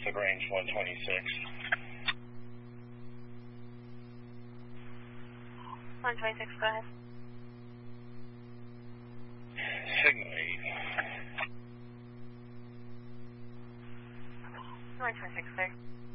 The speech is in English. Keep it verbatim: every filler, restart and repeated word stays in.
LaGrange one twenty-six. one twenty-six, go ahead. Signal eight. one twenty-six, sir.